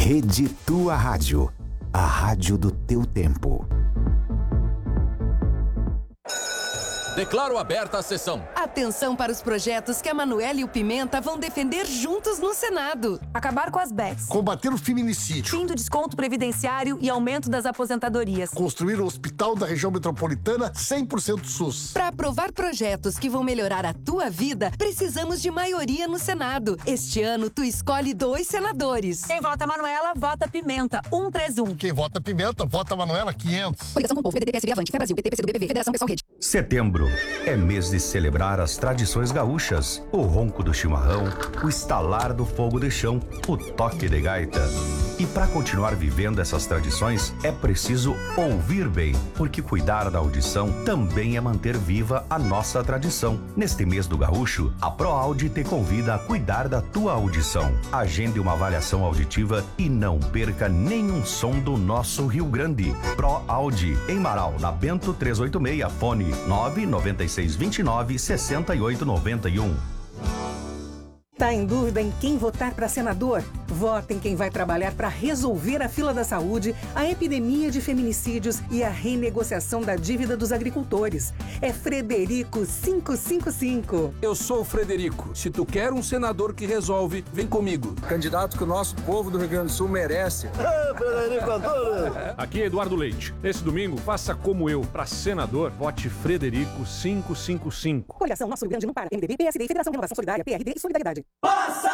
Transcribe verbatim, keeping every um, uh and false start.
Rede Tua Rádio, a rádio do teu tempo. Declaro aberta a sessão. Atenção para os projetos que a Manoela e o Pimenta vão defender juntos no Senado. Acabar com as B E Cs. Combater o feminicídio. Fim do desconto previdenciário e aumento das aposentadorias. Construir o hospital da região metropolitana cem por cento SUS. Para aprovar projetos que vão melhorar a tua vida, precisamos de maioria no Senado. Este ano, tu escolhe dois senadores. Quem vota Manoela, vota Pimenta. um três um. Quem vota Pimenta, vota Manoela quinhentos. Coligação com o Povo, P D T, P S B, Avante, Fé Brasil, P T, P C do B B V, Federação Pessoal Rede. Setembro é mês de celebrar as tradições gaúchas, o ronco do chimarrão, o estalar do fogo de chão, o toque de gaita. E para continuar vivendo essas tradições, é preciso ouvir bem, porque cuidar da audição também é manter viva a nossa tradição. Neste mês do gaúcho, a ProAudio te convida a cuidar da tua audição. Agende uma avaliação auditiva e não perca nenhum som do nosso Rio Grande. ProAudio, em Marau, na Bento trezentos e oitenta e seis, fone nove nove seis dois nove, seis oito nove um. Tá em dúvida em quem votar para senador? Vota em quem vai trabalhar para resolver a fila da saúde, a epidemia de feminicídios e a renegociação da dívida dos agricultores. É Frederico quinhentos e cinquenta e cinco. Eu sou o Frederico. Se tu quer um senador que resolve, vem comigo. Candidato que o nosso povo do Rio Grande do Sul merece. Ah, Frederico, adoro. Aqui é Eduardo Leite. Nesse domingo, faça como eu. Para senador, vote Frederico quinhentos e cinquenta e cinco. Coligação Nosso Rio Grande não para. M D B, P S D, Federação de Renovação Solidária, P R D e Solidariedade. Passa!